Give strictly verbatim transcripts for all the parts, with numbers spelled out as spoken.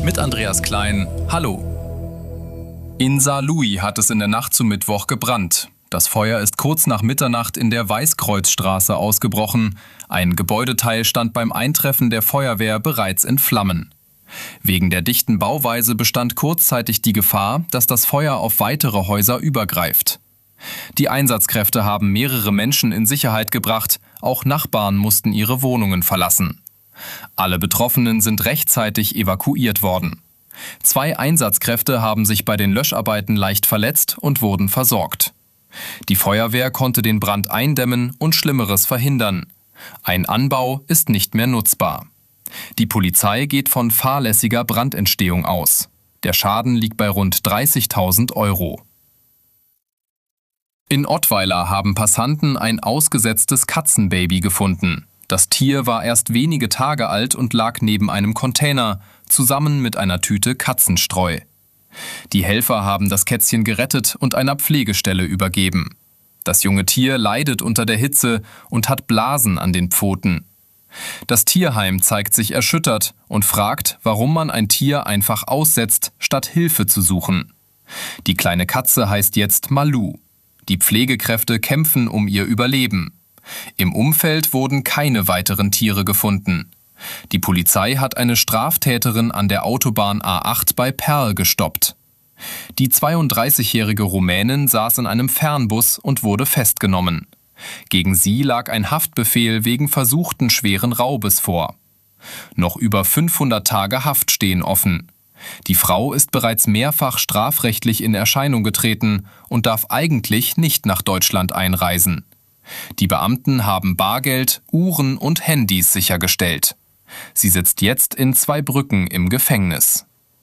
mit Andreas Klein. Hallo. In Saarlouis hat es in der Nacht zum Mittwoch gebrannt. Das Feuer ist kurz nach Mitternacht in der Weißkreuzstraße ausgebrochen. Ein Gebäudeteil stand beim Eintreffen der Feuerwehr bereits in Flammen. Wegen der dichten Bauweise bestand kurzzeitig die Gefahr, dass das Feuer auf weitere Häuser übergreift. Die Einsatzkräfte haben mehrere Menschen in Sicherheit gebracht, auch Nachbarn mussten ihre Wohnungen verlassen. Alle Betroffenen sind rechtzeitig evakuiert worden. Zwei Einsatzkräfte haben sich bei den Löscharbeiten leicht verletzt und wurden versorgt. Die Feuerwehr konnte den Brand eindämmen und Schlimmeres verhindern. Ein Anbau ist nicht mehr nutzbar. Die Polizei geht von fahrlässiger Brandentstehung aus. Der Schaden liegt bei rund dreißigtausend Euro. In Ottweiler haben Passanten ein ausgesetztes Katzenbaby gefunden. Das Tier war erst wenige Tage alt und lag neben einem Container, zusammen mit einer Tüte Katzenstreu. Die Helfer haben das Kätzchen gerettet und einer Pflegestelle übergeben. Das junge Tier leidet unter der Hitze und hat Blasen an den Pfoten. Das Tierheim zeigt sich erschüttert und fragt, warum man ein Tier einfach aussetzt, statt Hilfe zu suchen. Die kleine Katze heißt jetzt Malu. Die Pflegekräfte kämpfen um ihr Überleben. Im Umfeld wurden keine weiteren Tiere gefunden. Die Polizei hat eine Straftäterin an der Autobahn A acht bei Perl gestoppt. Die zweiunddreißigjährige Rumänin saß in einem Fernbus und wurde festgenommen. Gegen sie lag ein Haftbefehl wegen versuchten schweren Raubes vor. Noch über fünfhundert Tage Haft stehen offen. Die Frau ist bereits mehrfach strafrechtlich in Erscheinung getreten und darf eigentlich nicht nach Deutschland einreisen. Die Beamten haben Bargeld, Uhren und Handys sichergestellt. Sie sitzt jetzt in Zweibrücken im Gefängnis.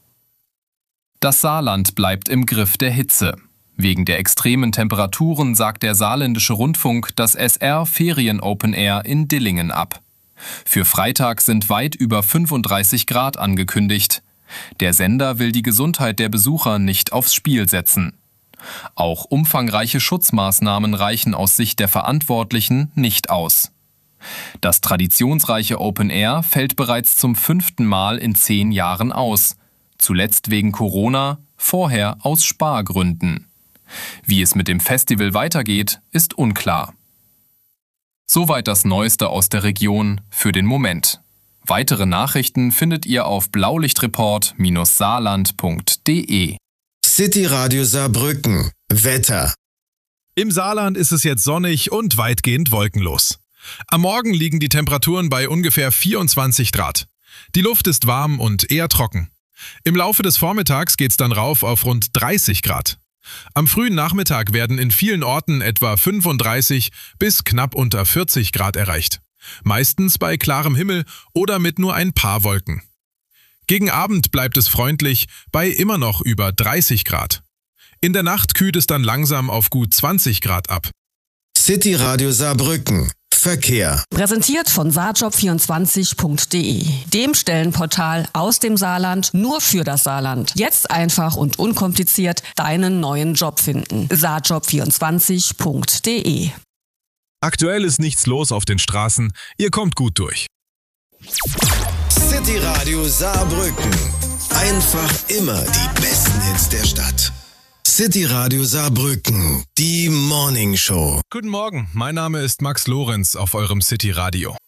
Das Saarland bleibt im Griff der Hitze. Wegen der extremen Temperaturen sagt der saarländische Rundfunk das S R Ferien Open Air in Dillingen ab. Für Freitag sind weit über fünfunddreißig Grad angekündigt. Der Sender will die Gesundheit der Besucher nicht aufs Spiel setzen. Auch umfangreiche Schutzmaßnahmen reichen aus Sicht der Verantwortlichen nicht aus. Das traditionsreiche Open Air fällt bereits zum fünften Mal in zehn Jahren aus. Zuletzt wegen Corona, vorher aus Spargründen. Wie es mit dem Festival weitergeht, ist unklar. Soweit das Neueste aus der Region für den Moment. Weitere Nachrichten findet ihr auf blaulichtreport Bindestrich saarland Punkt de. City Radio Saarbrücken. Wetter. Im Saarland ist es jetzt sonnig und weitgehend wolkenlos. Am Morgen liegen die Temperaturen bei ungefähr vierundzwanzig Grad. Die Luft ist warm und eher trocken. Im Laufe des Vormittags geht's dann rauf auf rund dreißig Grad. Am frühen Nachmittag werden in vielen Orten etwa fünfunddreißig bis knapp unter vierzig Grad erreicht. Meistens bei klarem Himmel oder mit nur ein paar Wolken. Gegen Abend bleibt es freundlich bei immer noch über dreißig Grad. In der Nacht kühlt es dann langsam auf gut zwanzig Grad ab. City Radio Saarbrücken. Verkehr. Präsentiert von saarjob vierundzwanzig Punkt de, dem Stellenportal aus dem Saarland nur für das Saarland. Jetzt einfach und unkompliziert deinen neuen Job finden. saarjob vierundzwanzig Punkt de. Aktuell ist nichts los auf den Straßen. Ihr kommt gut durch. City Radio Saarbrücken. Einfach immer die besten Hits der Stadt. City Radio Saarbrücken, die Morning Show. Guten Morgen, mein Name ist Max Lorenz auf eurem City Radio.